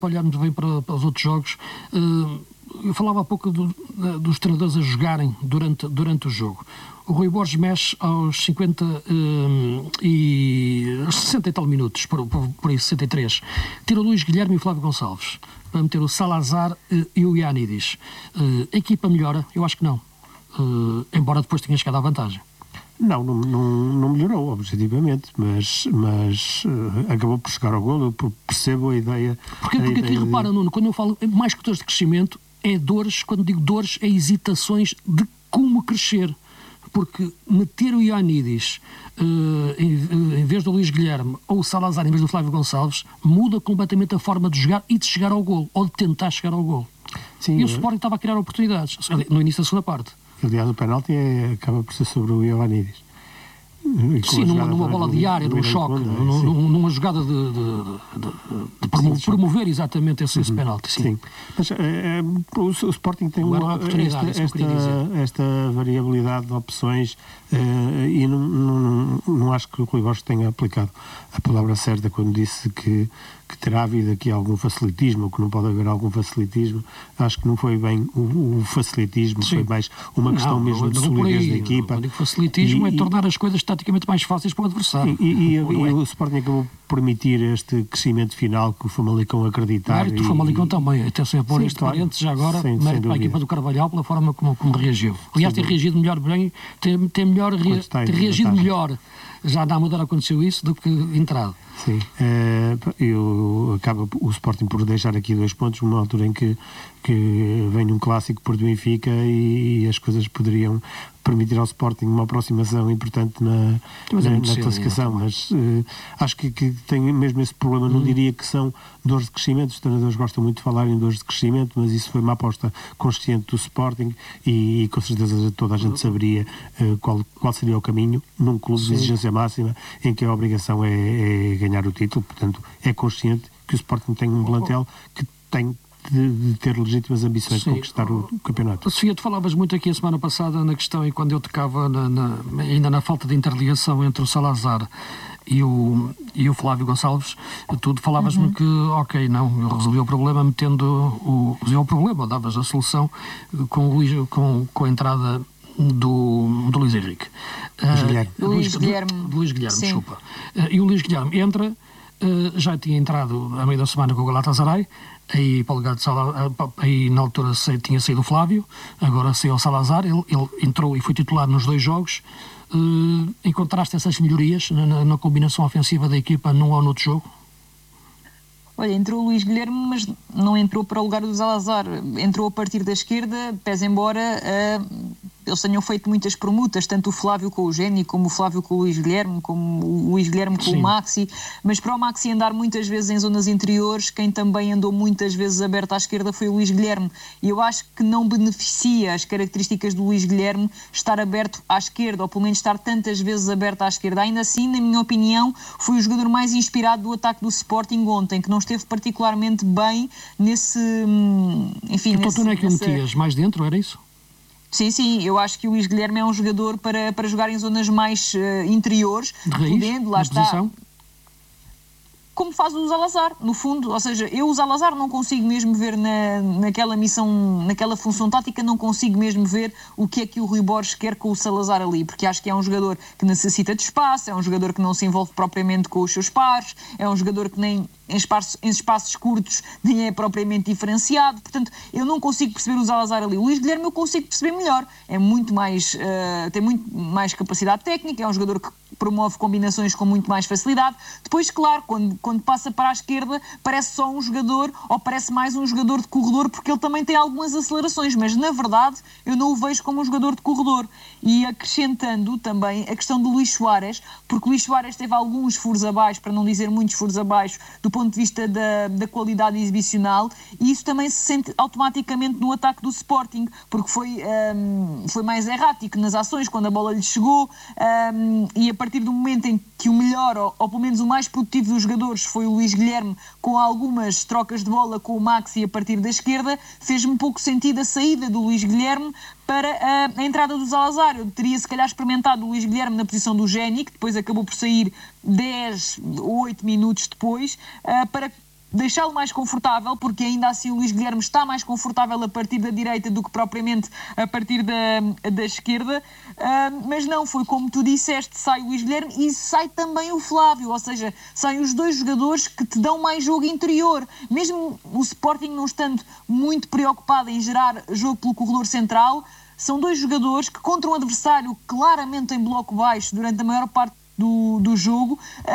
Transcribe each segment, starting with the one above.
olharmos bem para os outros jogos, eu falava há pouco dos treinadores a jogarem durante o jogo. O Rui Borges mexe aos 50 e 60 e tal minutos, por aí 63. Tira o Luís Guilherme e o Flávio Gonçalves para meter o Salazar e o Ioannidis. A equipa melhora? Eu acho que não. Embora depois tenha chegado à vantagem. Não melhorou objetivamente, mas acabou por chegar ao golo. Eu percebo a ideia. Porque aqui repara, Nuno, quando eu falo mais que dores de crescimento, é dores, quando digo dores, é hesitações de como crescer. Porque meter o Ioannidis em vez do Luís Guilherme ou o Salazar em vez do Flávio Gonçalves muda completamente a forma de jogar e de chegar ao golo, ou de tentar chegar ao golo. Sim, e o Sporting estava a criar oportunidades no início da segunda parte. Aliás, o penalti acaba por ser sobre o Ioannidis. Sim, numa bola diária, num choque, numa jogada de promover exatamente esse penalti. Sim. Mas o Sporting tem esta variabilidade de opções e não acho que o Rui Borges tenha aplicado a palavra certa quando disse que terá havido aqui algum facilitismo, ou que não pode haver algum facilitismo. Acho que não foi bem o facilitismo, foi mais uma questão mesmo de solidez da equipa. O facilitismo é tornar as coisas taticamente mais fáceis para o adversário. E o Sporting acabou por permitir este crescimento final que o Famalicão acreditar. Mérito do Famalicão também, até sem pôr este parênteses já agora, mérito para a equipa do Carvalhal pela forma como reagiu. Aliás, tem reagido melhor bem, tem reagido melhor. Já na Amadora aconteceu isso do que entrado. Sim, acaba o Sporting por deixar aqui 2 pontos, numa altura em que vem um clássico por Benfica e as coisas poderiam permitir ao Sporting uma aproximação importante na classificação, mas acho que tem mesmo esse problema. Não diria que são dores de crescimento, os treinadores gostam muito de falar em dores de crescimento, mas isso foi uma aposta consciente do Sporting e com certeza toda a gente saberia qual seria o caminho num clube de exigência máxima em que a obrigação é ganhar o título. Portanto, é consciente que o Sporting tem um plantel que tem de ter legítimas ambições de conquistar o campeonato. Sofia, tu falavas muito aqui a semana passada na questão, e quando eu tocava ainda na falta de interligação entre o Salazar e o Flávio Gonçalves, tu falavas-me que, eu resolvi o problema davas a solução com a entrada do Luís Henrique. Luís Guilherme, desculpa. E o Luís Guilherme entra, já tinha entrado a meio da semana com o Galatasaray, aí para o lugar de Salazar, aí na altura tinha saído o Flávio, agora saiu o Salazar, ele entrou e foi titular nos 2 jogos. Encontraste essas melhorias na combinação ofensiva da equipa num ou noutro jogo? Olha, entrou o Luís Guilherme, mas não entrou para o lugar do Salazar. Entrou a partir da esquerda, pese embora eles tenham feito muitas permutas, tanto o Flávio com o Géni, como o Flávio com o Luís Guilherme, como o Luís Guilherme com o Maxi. Mas para o Maxi andar muitas vezes em zonas interiores, quem também andou muitas vezes aberto à esquerda foi o Luís Guilherme. E eu acho que não beneficia as características do Luís Guilherme estar aberto à esquerda, ou pelo menos estar tantas vezes aberto à esquerda. Ainda assim, na minha opinião, foi o jogador mais inspirado do ataque do Sporting ontem, que não esteve particularmente bem nesse... Então tu não é que o metias mais dentro, era isso? Sim, eu acho que o Luís Guilherme é um jogador para jogar em zonas mais interiores, de raiz, podendo, lá está, posição. Como faz o Salazar, no fundo. Ou seja, eu o Salazar não consigo mesmo ver naquela missão, naquela função tática, não consigo mesmo ver o que é que o Rui Borges quer com o Salazar ali, porque acho que é um jogador que necessita de espaço, é um jogador que não se envolve propriamente com os seus pares, é um jogador que nem em espaços curtos nem é propriamente diferenciado. Portanto, eu não consigo perceber o Salazar ali. O Luís Guilherme eu consigo perceber melhor, é muito mais, tem muito mais capacidade técnica, é um jogador que promove combinações com muito mais facilidade. Depois, claro, quando passa para a esquerda, parece só um jogador, ou parece mais um jogador de corredor, porque ele também tem algumas acelerações, mas na verdade eu não o vejo como um jogador de corredor. E acrescentando também a questão do Luís Soares, porque o Luís Soares teve alguns furos abaixo, para não dizer muitos furos abaixo, do ponto de vista da qualidade exibicional, e isso também se sente automaticamente no ataque do Sporting, porque foi mais errático nas ações quando a bola lhe chegou, e a partir do momento em que o melhor, ou pelo menos o mais produtivo dos jogadores foi o Luís Guilherme, com algumas trocas de bola com o Maxi a partir da esquerda, fez-me pouco sentido a saída do Luís Guilherme para a entrada do Salazar. Eu teria se calhar experimentado o Luís Guilherme na posição do Géni, que depois acabou por sair 10 ou 8 minutos depois, para deixá-lo mais confortável, porque ainda assim o Luís Guilherme está mais confortável a partir da direita do que propriamente a partir da esquerda, mas não, foi como tu disseste, sai o Luís Guilherme e sai também o Flávio, ou seja, saem os dois jogadores que te dão mais jogo interior, mesmo o Sporting não estando muito preocupado em gerar jogo pelo corredor central, são dois jogadores que contra um adversário claramente em bloco baixo durante a maior parte do jogo,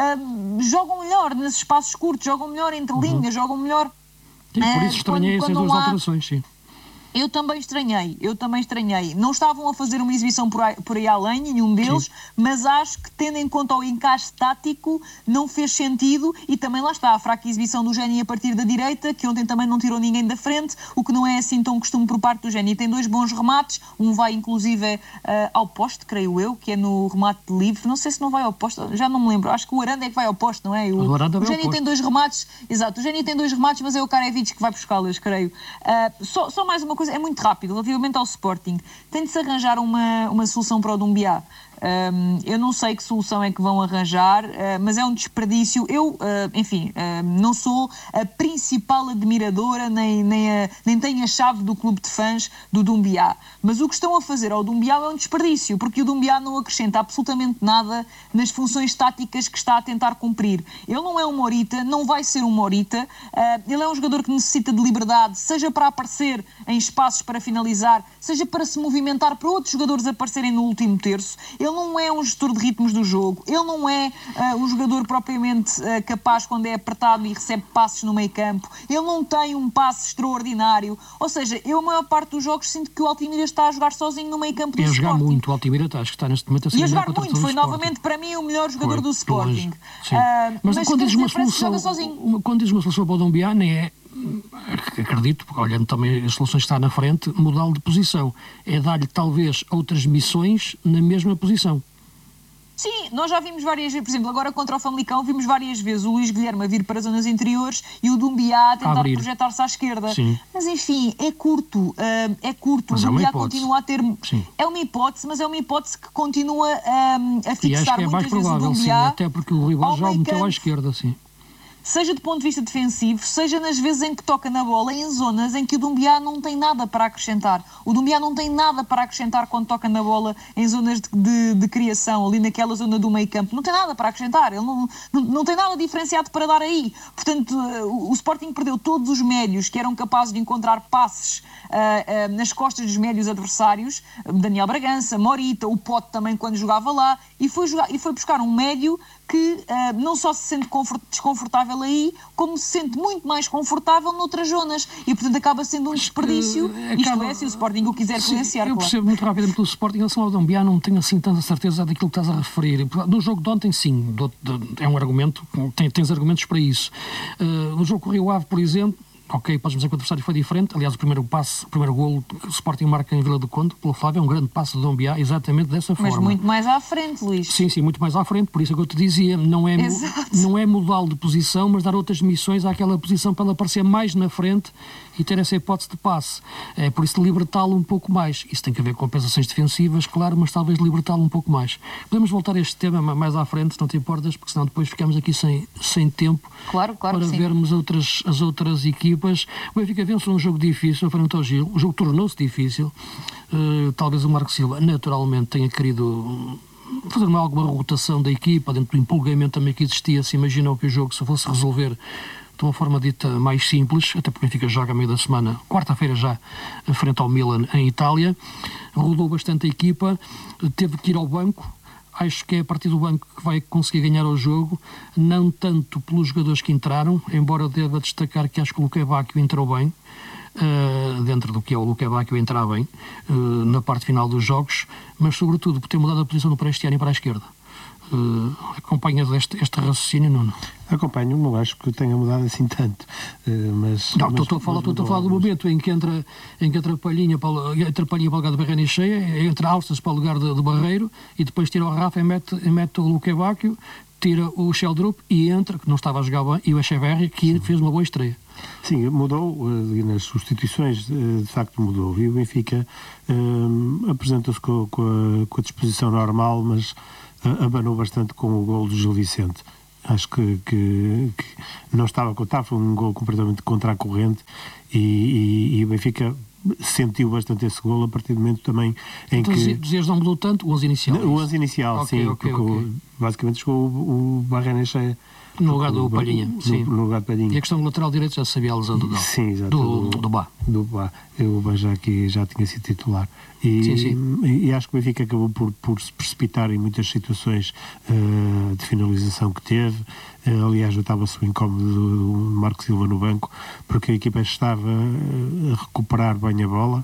jogam melhor nesses espaços curtos, jogam melhor entre linhas, jogam melhor. Sim, por isso estranhei essas duas alterações, sim. Eu também estranhei. Não estavam a fazer uma exibição por aí além, nenhum deles, sim, mas acho que, tendo em conta o encaixe tático, não fez sentido, e também lá está a fraca exibição do Géni a partir da direita, que ontem também não tirou ninguém da frente, o que não é assim tão costume por parte do Géni. Tem dois bons remates, um vai inclusive ao poste, creio eu, que é no remate de livre, não sei se não vai ao poste, já não me lembro, acho que o Aranda é que vai ao poste, não é? O Géni tem dois remates, exato, o Géni tem dois remates, mas é o Karevic que vai buscá-las, creio. Só mais uma coisa, é muito rápido, relativamente ao Sporting. Tem de se arranjar uma solução para o Doumbia. Eu não sei que solução é que vão arranjar, mas é um desperdício. Eu, não sou a principal admiradora, nem tenho a chave do clube de fãs do Doumbia. Mas o que estão a fazer ao Doumbia é um desperdício, porque o Doumbia não acrescenta absolutamente nada nas funções táticas que está a tentar cumprir. Ele não é um Morita, não vai ser um Morita. Ele é um jogador que necessita de liberdade, seja para aparecer em espaços para finalizar, seja para se movimentar para outros jogadores aparecerem no último terço. Ele não é um gestor de ritmos do jogo, ele não é um jogador propriamente capaz quando é apertado e recebe passes no meio campo, ele não tem um passe extraordinário, ou seja, eu a maior parte dos jogos sinto que o Altimira está a jogar sozinho no meio campo do Sporting. E a jogar muito, o Altimira acho que está neste momento a ser a jogar muito, foi novamente para mim o melhor jogador do Sporting. Mas quando dizes uma solução para o Doumbia, nem é, acredito, porque olhando também as soluções que está na frente, mudá-lo de posição. É dar-lhe talvez outras missões na mesma posição. Sim, nós já vimos várias vezes, por exemplo, agora contra o Famalicão, vimos várias vezes o Luís Guilherme a vir para as zonas interiores e o Doumbia a tentar projetar-se à esquerda. Sim. Mas enfim, é curto. Mas o Doumbia continua a ter... Sim. É uma hipótese, mas é uma hipótese que continua a fixar e acho que é mais provável, sim, até porque o rival já o meteu à esquerda, sim. Seja do ponto de vista defensivo, seja nas vezes em que toca na bola, em zonas em que o Doumbia não tem nada para acrescentar. O Doumbia não tem nada para acrescentar quando toca na bola em zonas de criação, ali naquela zona do meio campo. Não tem nada para acrescentar, ele não tem nada diferenciado para dar aí. Portanto, o Sporting perdeu todos os médios que eram capazes de encontrar passes nas costas dos médios adversários, Daniel Bragança, Morita, o Pote também quando jogava lá, e foi buscar um médio que não só se sente desconfortável aí, como se sente muito mais confortável noutras zonas. E, portanto, acaba sendo um desperdício. Isto é, se o Sporting o quiser potenciar. Eu percebo muito rapidamente o Sporting em relação ao Doumbia, não tenho assim tanta certeza daquilo que estás a referir. No jogo de ontem, sim, é um argumento, tens argumentos para isso. No jogo com o Rio Ave, por exemplo, ok, podes dizer que o adversário foi diferente. Aliás, o primeiro golo que o Sporting marca em Vila do Conde, pelo Flávio, é um grande passo do Doumbia, exatamente dessa forma. Mas muito mais à frente, Luís. Sim, muito mais à frente, por isso é que eu te dizia, não é mudá-lo de posição, mas dar outras missões àquela posição para ele aparecer mais na frente e ter essa hipótese de passe. É por isso de libertá-lo um pouco mais. Isso tem que haver compensações defensivas, claro, mas talvez libertá-lo um pouco mais. Podemos voltar a este tema mais à frente, se não te importas, porque senão depois ficamos aqui sem tempo para vermos as outras equipas. O Benfica vence um jogo difícil frente ao Gil. O jogo tornou-se difícil. Talvez o Marco Silva naturalmente tenha querido fazer alguma rotação da equipa dentro do empolgamento também que existia. Se imaginou que o jogo se fosse resolver de uma forma dita mais simples, até porque o Benfica joga a meio da semana, quarta-feira já, frente ao Milan em Itália. Rodou bastante a equipa, teve que ir ao banco. Acho que é a partir do banco que vai conseguir ganhar o jogo, não tanto pelos jogadores que entraram, embora eu deva destacar que acho que o Luque Bacchio entrou bem, dentro do que é o Luque Bacchio entrar bem, na parte final dos jogos, mas sobretudo por ter mudado a posição do Prestiani para a esquerda. Acompanhas este raciocínio, Nuno? Acompanho, não acho que tenha mudado assim tanto. Estou a falar do momento em que entra Palhinha para o lugar de Barreira cheia, entra Alças para o lugar de Barreiro, e depois tira o Rafa e mete o Luque Bacchio, tira o Sheldrup e entra, que não estava a jogar bem, e o Echeverri, que fez uma boa estreia. Sim, mudou, nas substituições de facto mudou, e o Benfica apresentou-se com a disposição normal, mas abanou bastante com o golo do Gil Vicente. Acho que não estava a contar, foi um gol completamente contra a corrente e o Benfica sentiu bastante esse gol a partir do momento também em que... Dizias não mudou tanto o 11 inicial? O 11 inicial, sim, porque basicamente chegou o Barrenechea no lugar do Palhinha. No lugar de Palhinha. E a questão do lateral direito já sabia a lesão do Dal. Sim, exato. Do Bá. Do Bá. O Bá já tinha sido titular. E acho que o Benfica acabou por se precipitar em muitas situações de finalização que teve. Aliás, notava-se o incómodo do Marco Silva no banco, porque a equipa estava a recuperar bem a bola,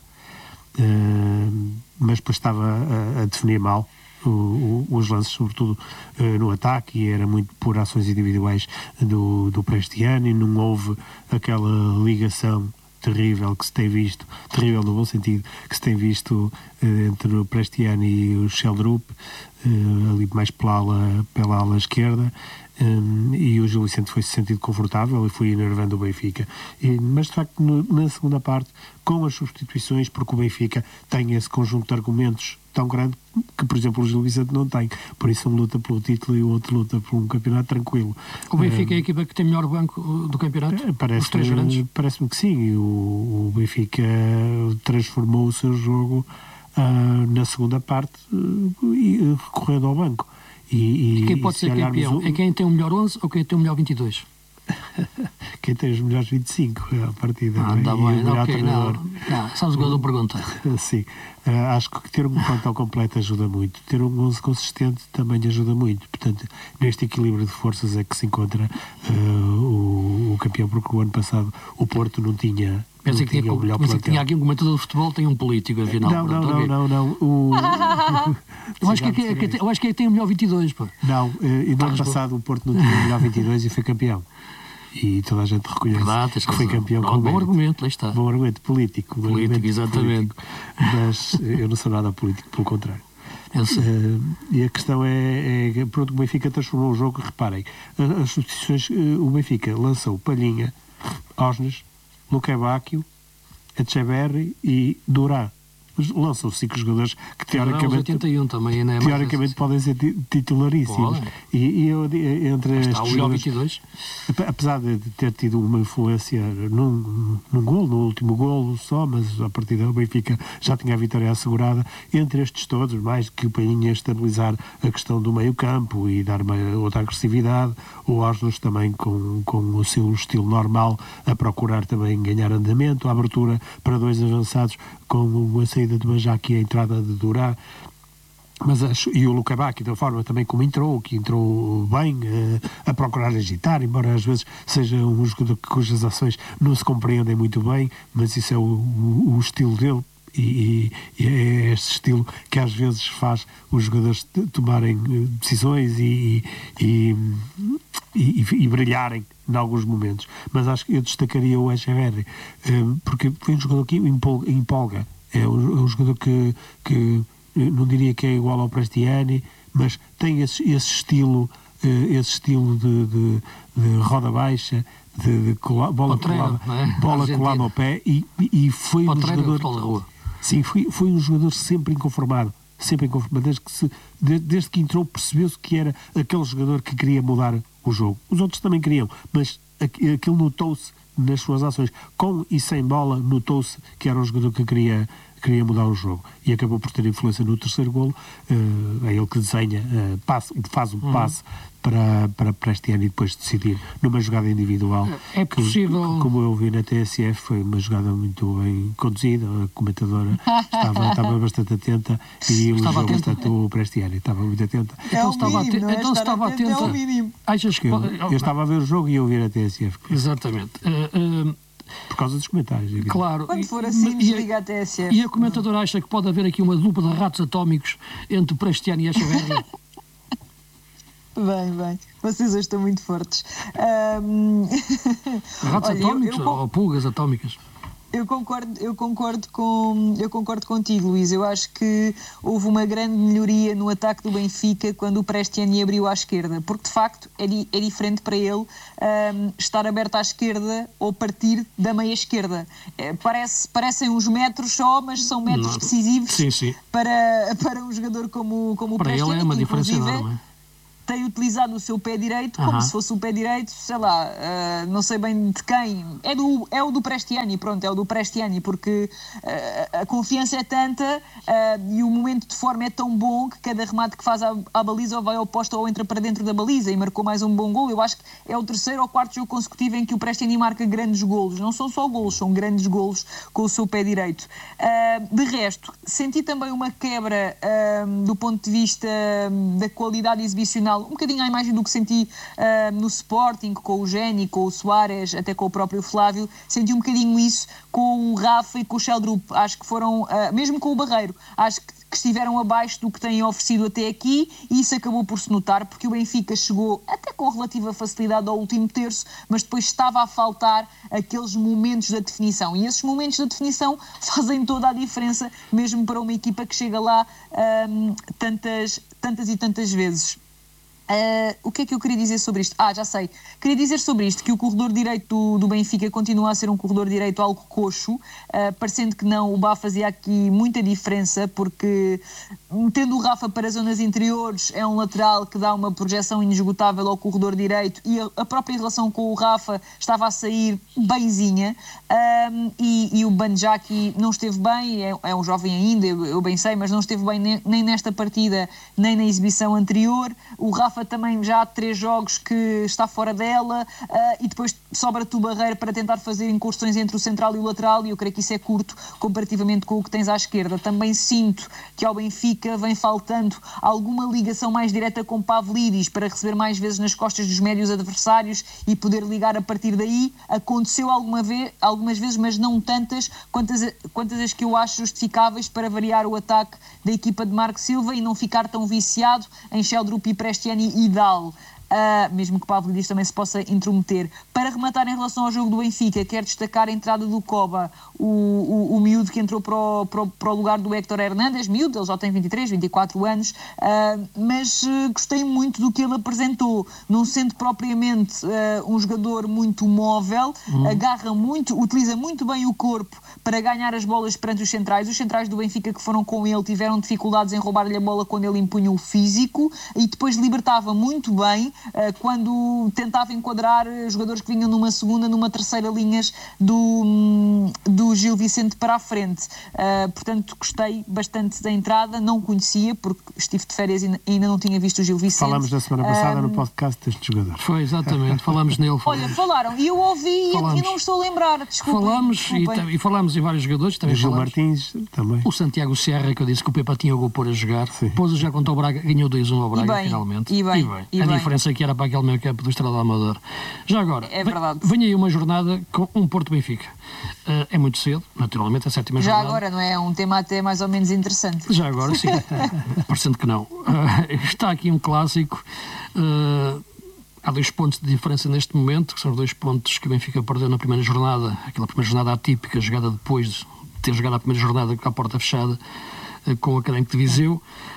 mas depois estava a definir mal os lances, sobretudo no ataque, e era muito por ações individuais do Prestiani, e não houve aquela ligação terrível que se tem visto, terrível no bom sentido, que se tem visto entre o Prestiani e o Sheldrup, ali mais pela ala esquerda, e o Gil Vicente foi-se sentido confortável e foi enervando o Benfica. Mas de facto na segunda parte, com as substituições, porque o Benfica tem esse conjunto de argumentos tão grande que, por exemplo, o Gil Vicente não tem. Por isso um luta pelo título e o outro luta por um campeonato tranquilo. O Benfica é a equipa que tem melhor banco do campeonato? Os três grandes? Parece-me que sim. O Benfica transformou o seu jogo na segunda parte recorrendo ao banco. E quem pode ser campeão? É quem tem o melhor 11 ou quem tem o melhor 22? Quem tem os melhores 25 a partida. Está bem, ok, não. Só o jogador pergunta. Sim, acho que ter um plantel completo ajuda muito. Ter um 11 consistente também ajuda muito. Portanto, neste equilíbrio de forças é que se encontra o campeão, porque o ano passado o Porto não tinha... Pensei que tinha aqui um comentador de futebol, tem um político, afinal. Não. Eu acho que tem o melhor 22, pô. Não, e no ano passado o Porto não tinha o melhor 22 e foi campeão. E toda a gente reconhece que foi campeão com bom argumento, lá está. Bom argumento político. Exatamente. Mas eu não sou nada político, pelo contrário. E a questão é pronto, o Benfica transformou o jogo. Reparem, as substituições, o Benfica lançou Palhinha, Osnes, Luque Bacchio, Echeverri e Durán. Lançam 5 jogadores que teoricamente, 81, também, né? teoricamente podem ser titularíssimos. E eu, entre estes está o melhor 22. Apesar de ter tido uma influência num gol, no último golo só, mas a partir daí o Benfica já tinha a vitória assegurada. Entre estes todos, mais que o Palhinha estabilizar a questão do meio campo e dar outra agressividade, o Oslos também com o seu estilo normal a procurar também ganhar andamento, a abertura para 2 avançados com a saída de Bajak e a entrada de Durán. E o Luque Bacchio, da forma também como que entrou bem, a procurar agitar, embora às vezes seja um jogador cujas ações não se compreendem muito bem, mas isso é o estilo dele. E é este estilo que às vezes faz os jogadores tomarem decisões e brilharem em alguns momentos. Mas acho que eu destacaria o Echeverri, porque foi um jogador que empolga. É um jogador que não diria que é igual ao Prestiani, mas tem esse estilo de roda baixa, de bola colada ao pé, e foi um jogador... Sim, foi um jogador sempre inconformado. Desde que entrou percebeu-se que era aquele jogador que queria mudar o jogo. Os outros também queriam, mas aquilo notou-se nas suas ações. Com e sem bola, notou-se que era um jogador que queria mudar o jogo. E acabou por ter influência no terceiro golo. É ele que desenha, faz um passe para Prestiani e depois decidir numa jogada individual. É possível... Como eu vi na TSF, foi uma jogada muito bem conduzida. A comentadora estava bastante atenta e elogiou bastante o Prestiani. Estava muito atenta. Estava atenta. Achas que eu estava a ver o jogo e eu vi na TSF. Exatamente. Por causa dos comentários. Claro. Quando for assim, desliga a TSF. E a comentadora acha que pode haver aqui uma dupla de ratos atómicos entre Prestiani e Echeverri? Bem, vocês hoje estão muito fortes. Ratos atómicos ou pulgas atómicas? Eu concordo contigo, Luís. Eu acho que houve uma grande melhoria no ataque do Benfica quando o Prestiani abriu à esquerda, porque de facto é diferente para ele estar aberto à esquerda ou partir da meia esquerda. Parecem uns metros só, mas são metros decisivos. Sim. Para um jogador como o para Prestiani. Para ele é uma diferença enorme. tem utilizado o seu pé direito como se fosse o pé direito, sei lá, não sei bem de quem, é o do Prestiani, pronto, é o do Prestiani, porque a confiança é tanta e o momento de forma é tão bom que cada remate que faz à baliza ou vai ao posto ou entra para dentro da baliza, e marcou mais um bom gol. Eu acho que é o 3º ou 4º jogo consecutivo em que o Prestiani marca grandes golos, não são só golos, são grandes golos com o seu pé direito. De resto, senti também uma quebra do ponto de vista da qualidade exibicional, um bocadinho à imagem do que senti no Sporting, com o Géni, com o Soares, até com o próprio Flávio. Senti um bocadinho isso com o Rafa e com o Sheldrup. Acho que foram, mesmo com o Barreiro, acho que estiveram abaixo do que têm oferecido até aqui, e isso acabou por se notar, porque o Benfica chegou até com relativa facilidade ao último terço, mas depois estava a faltar aqueles momentos da definição, e esses momentos da definição fazem toda a diferença, mesmo para uma equipa que chega lá tantas e tantas vezes. O que é que eu queria dizer sobre isto? Já sei. Queria dizer sobre isto que o corredor direito do Benfica continua a ser um corredor direito algo coxo, parecendo que não, o Bá fazia aqui muita diferença, porque tendo o Rafa para zonas interiores, é um lateral que dá uma projeção inesgotável ao corredor direito, e a própria relação com o Rafa estava a sair benzinha, e o Banjaki não esteve bem, é um jovem ainda, eu bem sei, mas não esteve bem nem nesta partida, nem na exibição anterior. O Rafa também já há 3 jogos que está fora dela, e depois sobra-te o Barreiro para tentar fazer incursões entre o central e o lateral, e eu creio que isso é curto comparativamente com o que tens à esquerda. Também sinto que ao Benfica vem faltando alguma ligação mais direta com Pavlidis para receber mais vezes nas costas dos médios adversários e poder ligar a partir daí. Aconteceu algumas vezes, mas não tantas quantas as que eu acho justificáveis para variar o ataque da equipa de Marco Silva e não ficar tão viciado em Sheldrup e Prestiani e Dal. Mesmo que Pavlidis também se possa intrometer. Para rematar em relação ao jogo do Benfica, quero destacar a entrada do Koba, o miúdo que entrou para o lugar do Héctor Hernández, miúdo, ele já tem 23, 24 anos, mas gostei muito do que ele apresentou, não sendo propriamente um jogador muito móvel, agarra muito, utiliza muito bem o corpo para ganhar as bolas perante os centrais do Benfica que foram com ele tiveram dificuldades em roubar-lhe a bola quando ele impunha o físico, e depois libertava muito bem quando tentava enquadrar jogadores que vinham numa segunda, numa terceira linhas do Gil Vicente para a frente. Portanto, gostei bastante da entrada, não conhecia, porque estive de férias e ainda não tinha visto o Gil Vicente. Falámos da semana passada no podcast deste jogador. Foi, exatamente, falámos nele. Olha, falaram, e eu ouvi e não me estou a lembrar, desculpem. E falámos em vários jogadores. Também o Gil Martins, também. O Santiago Serra, que eu disse que o Pepa tinha o pôr a jogar. Depois já contra o Braga, ganhou 2-1 ao Braga, finalmente. E bem. A diferença que era para aquele meio campo do Estrela da Amadora. Já agora, vem aí uma jornada com um Porto-Benfica. É muito cedo, naturalmente, a 7ª jornada. Já agora, não é? Um tema até mais ou menos interessante. Já agora, sim. Parecendo que não. Está aqui um clássico. Há 2 pontos de diferença neste momento, que são os 2 pontos que o Benfica perdeu na primeira jornada, aquela primeira jornada atípica, jogada depois de ter jogado a primeira jornada com a porta fechada, com o Académico de Viseu.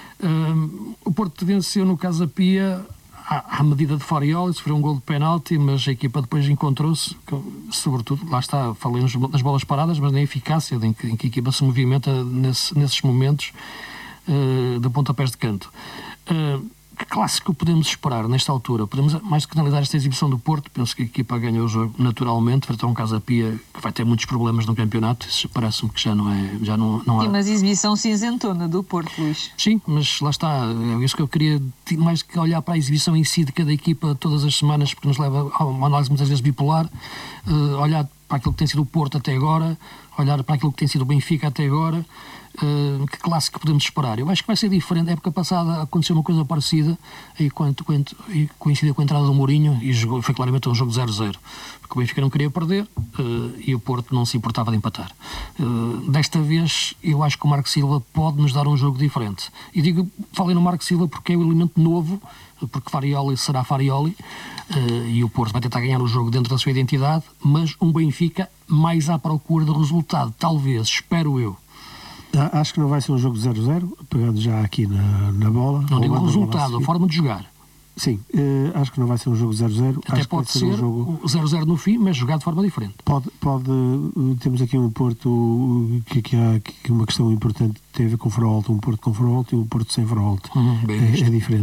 O Porto venceu no Casa Pia à medida de Farioli, sofreu um gol de penalti, mas a equipa depois encontrou-se, sobretudo, lá está, falei nas bolas paradas, mas na eficácia em que a equipa se movimenta nesses momentos de pontapés de canto. Que clássico podemos esperar nesta altura? Podemos mais do que analisar esta exibição do Porto. Penso que a equipa ganha o jogo naturalmente, vai ter um Casa Pia que vai ter muitos problemas no campeonato. Isso parece-me que já não há. Sim, mas exibição cinzentona do Porto, Luís. Sim, mas lá está, é isso que eu queria, mais que olhar para a exibição em si de cada equipa todas as semanas, porque nos leva a uma análise muitas vezes bipolar, olhar para aquilo que tem sido o Porto até agora, olhar para aquilo que tem sido o Benfica até agora. Que clássico podemos esperar? Eu acho que vai ser diferente. A época passada aconteceu uma coisa parecida e coincidiu com a entrada do Mourinho e foi claramente um jogo 0-0, porque o Benfica não queria perder e o Porto não se importava de empatar. Desta vez eu acho que o Marco Silva pode nos dar um jogo diferente, e falei no Marco Silva porque é o elemento novo, porque Farioli será Farioli, e o Porto vai tentar ganhar o jogo dentro da sua identidade, mas um Benfica mais à procura do resultado, talvez, espero eu. Acho que não vai ser um jogo 0-0, pegando já aqui na bola. Não digo o resultado, a forma de jogar. Sim, acho que não vai ser um jogo 0-0. Até acho pode ser o 0-0 no fim, mas jogado de forma diferente. Temos aqui um Porto que há uma questão importante, tem a ver com Frolto, um Porto com Frolto e um Porto sem Frolto. É diferente.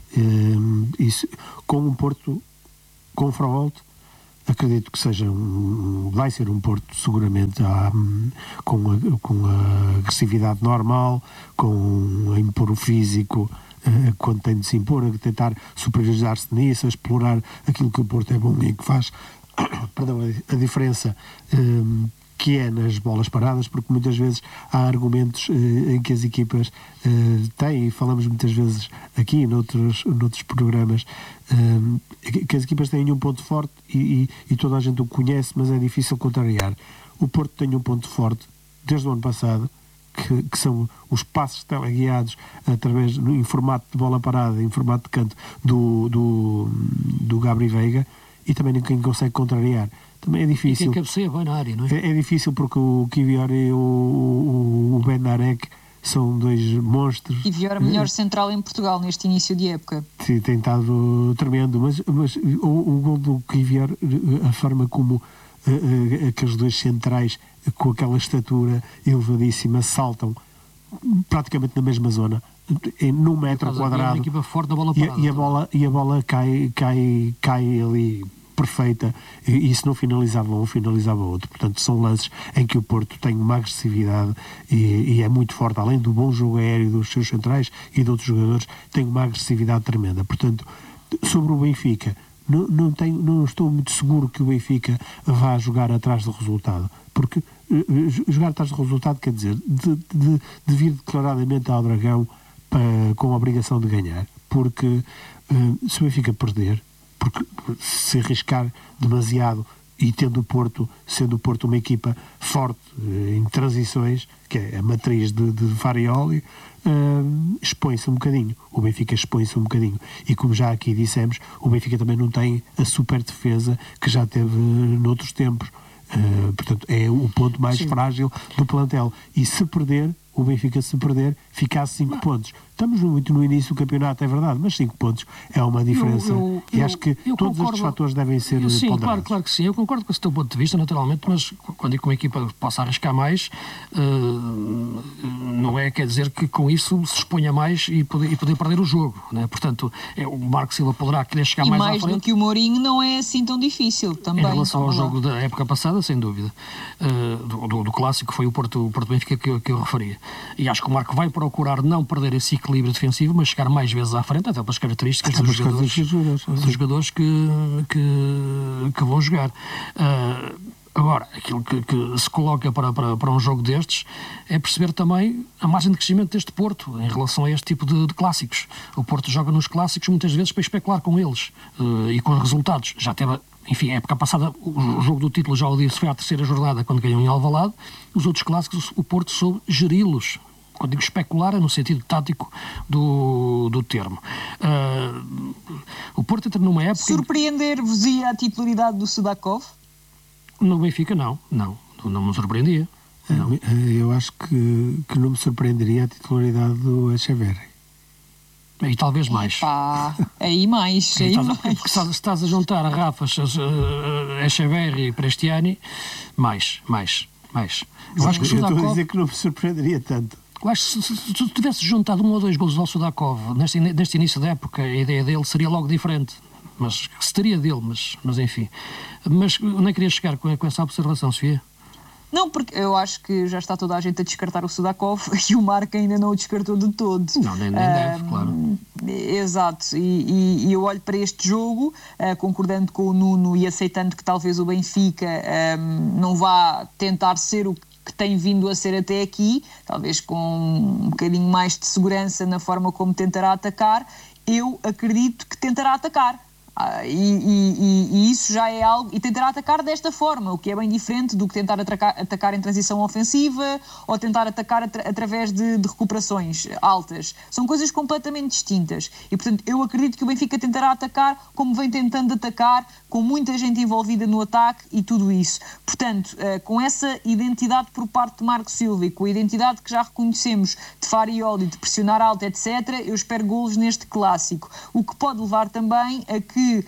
Isso, com um Porto com Fraude, acredito que vai ser um Porto seguramente com a agressividade normal, com a impor o físico quando tem de se impor, a tentar superiorizar-se nisso, a explorar aquilo que o Porto é bom e que faz, perdão, a diferença que é nas bolas paradas, porque muitas vezes há argumentos em que as equipas têm, e falamos muitas vezes aqui noutros programas, que as equipas têm um ponto forte e toda a gente o conhece, mas é difícil contrariar. O Porto tem um ponto forte desde o ano passado, que são os passos teleguiados em formato de bola parada, em formato de canto do Gabri Veiga, e também ninguém consegue contrariar. Também é difícil. E quem cabeceia bem na área, não é? É difícil porque o Kivior e o Benarek são dois monstros. Kivior, melhor central em Portugal neste início de época. Sim, tem estado tremendo, mas o gol do Kivior, a forma como aqueles dois centrais com aquela estatura elevadíssima saltam praticamente na mesma zona, num metro quadrado, uma equipa forte na bola parada, e a bola cai ali perfeita, e se não finalizava um, finalizava outro. Portanto, são lances em que o Porto tem uma agressividade e é muito forte, além do bom jogo aéreo dos seus centrais e de outros jogadores, tem uma agressividade tremenda. Portanto, sobre o Benfica, não estou muito seguro que o Benfica vá jogar atrás do resultado, porque jogar atrás do resultado quer dizer de vir declaradamente ao Dragão com a obrigação de ganhar, porque se o Benfica perder, porque se arriscar demasiado, e sendo o Porto uma equipa forte em transições, que é a matriz de Farioli, expõe-se um bocadinho. O Benfica expõe-se um bocadinho. E como já aqui dissemos, o Benfica também não tem a super defesa que já teve noutros tempos. Portanto, é o ponto mais frágil do plantel. E se perder, o Benfica, fica a 5 pontos. Estamos muito no início do campeonato, é verdade, mas 5 pontos é uma diferença. E acho que todos estes fatores devem ser ponderados. Claro que sim. Eu concordo com esse teu ponto de vista, naturalmente, mas quando digo que uma equipa possa arriscar mais, não quer dizer que com isso se exponha mais e poder perder o jogo, né? Portanto, o Marco Silva poderá querer chegar mais à frente. E mais do que o Mourinho não é assim tão difícil também. Em relação ao jogo da época passada, sem dúvida. Do clássico, foi o Porto Benfica que eu referia. E acho que o Marco vai procurar não perder esse equilíbrio defensivo, mas chegar mais vezes à frente, até pelas características dos jogadores que vão jogar. Agora, aquilo que se coloca para um jogo destes é perceber também a margem de crescimento deste Porto em relação a este tipo de clássicos. O Porto joga nos clássicos muitas vezes para especular com eles e com os resultados. Já teve, enfim, a época passada, o jogo do título, já o disse, foi à terceira jornada quando ganhou em Alvalade. Os outros clássicos, o Porto soube geri-los. Quando digo especular, é no sentido tático do termo. O Porto entra numa época... Surpreender-vos-ia a titularidade do Sudakov? No Benfica, não me surpreendia. Não. Eu acho que não me surpreenderia a titularidade do Echeverri. E talvez mais. Aí mais. Porque se estás a juntar a Rafa, Echeverri e Prestiani, mais. Eu acho que Sudakov... estou a dizer que não me surpreenderia tanto. Eu acho que se tu tivesse juntado 1 ou 2 golos ao Sudakov neste início da época, a ideia dele seria logo diferente. Mas se teria dele, mas enfim. Mas nem queria chegar com essa observação, Sofia? Não, porque eu acho que já está toda a gente a descartar o Sudakov e o Marco ainda não o descartou de todo. Não, nem deve, claro. Exato, e eu olho para este jogo, concordando com o Nuno e aceitando que talvez o Benfica não vá tentar ser o que tem vindo a ser até aqui, talvez com um bocadinho mais de segurança na forma como tentará atacar. Eu acredito que tentará atacar. E isso já é algo, e tentará atacar desta forma, o que é bem diferente do que tentar atacar em transição ofensiva ou tentar atacar através de recuperações altas. São coisas completamente distintas e, portanto, eu acredito que o Benfica tentará atacar como vem tentando atacar, com muita gente envolvida no ataque e tudo isso. Portanto, com essa identidade por parte de Marco Silva e com a identidade que já reconhecemos de Farioli, de pressionar alto, etc., eu espero golos neste clássico, o que pode levar também a que que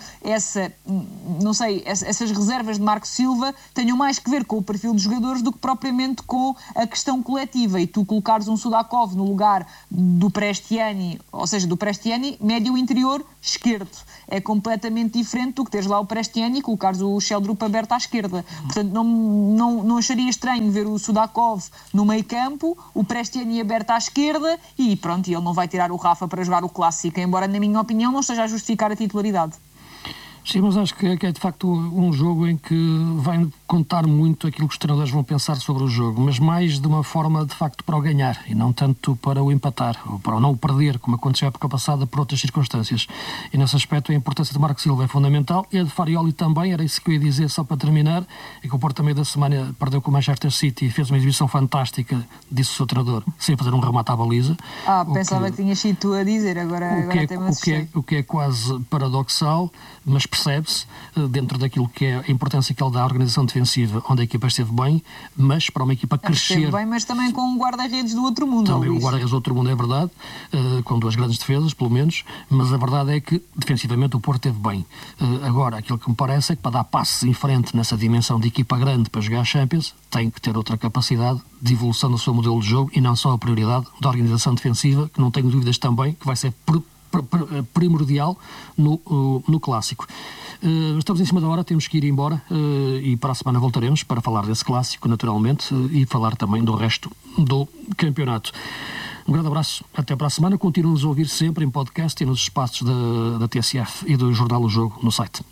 essas reservas de Marco Silva tenham mais que ver com o perfil dos jogadores do que propriamente com a questão coletiva. E tu colocares um Sudakov no lugar do Prestiani, ou seja, do Prestiani médio interior esquerdo, é completamente diferente do que teres lá o Prestiani e colocares o Sheldrup aberto à esquerda. Portanto, não acharia estranho ver o Sudakov no meio campo, o Prestiani aberto à esquerda e pronto, ele não vai tirar o Rafa para jogar o Clássico, embora na minha opinião não esteja a justificar a titularidade. Sim, mas acho que é de facto um jogo em que vai contar muito aquilo que os treinadores vão pensar sobre o jogo, mas mais de uma forma de facto para o ganhar e não tanto para o empatar ou para o não o perder, como aconteceu a época passada por outras circunstâncias. E nesse aspecto a importância de Marco Silva é fundamental e a de Farioli também, era isso que eu ia dizer só para terminar, e que o Porto também da semana perdeu com o Manchester City e fez uma exibição fantástica, disse o seu treinador, sem fazer um remate à baliza. Pensava que tinhas sido tu a dizer, agora o que é quase paradoxal, mas percebe-se dentro daquilo que é a importância que ele dá à organização defensiva, onde a equipa esteve bem, mas para uma equipa crescer... Esteve bem, mas também com um guarda-redes do outro mundo. Também o guarda-redes do outro mundo, é verdade, com duas grandes defesas, pelo menos, mas a verdade é que defensivamente o Porto esteve bem. Agora, aquilo que me parece é que para dar passos em frente nessa dimensão de equipa grande para jogar a Champions, tem que ter outra capacidade de evolução do seu modelo de jogo e não só a prioridade da organização defensiva, que não tenho dúvidas também que vai ser primordial no Clássico. Estamos em cima da hora, temos que ir embora e para a semana voltaremos para falar desse Clássico, naturalmente, e falar também do resto do campeonato. Um grande abraço, até para a semana. Continuem-nos a ouvir sempre em podcast e nos espaços da TSF e do Jornal O Jogo no site.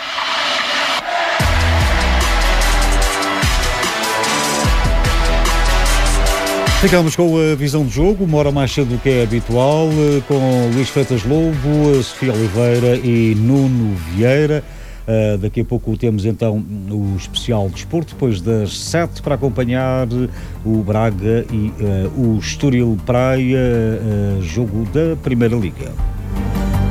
Ficamos com a visão de jogo, uma hora mais cedo do que é habitual, com Luís Freitas Lobo, Sofia Oliveira e Nuno Vieira. Daqui a pouco temos então o especial desporto, depois das 7, para acompanhar o Braga e o Estoril Praia, jogo da Primeira Liga.